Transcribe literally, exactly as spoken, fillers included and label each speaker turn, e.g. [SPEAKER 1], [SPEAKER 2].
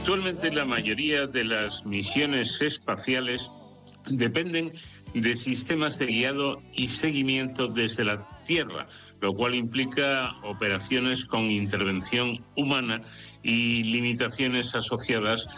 [SPEAKER 1] Actualmente la mayoría de las misiones espaciales dependen de sistemas de guiado y seguimiento desde la Tierra, lo cual implica operaciones con intervención humana y limitaciones asociadas